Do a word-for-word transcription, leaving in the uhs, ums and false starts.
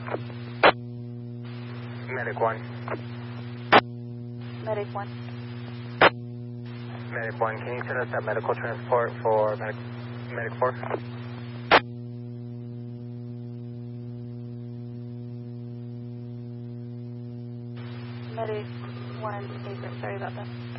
Medic one. Medic one. Medic one, can you send us that medical transport for Medic, medic four? Medic one, April. Sorry about that.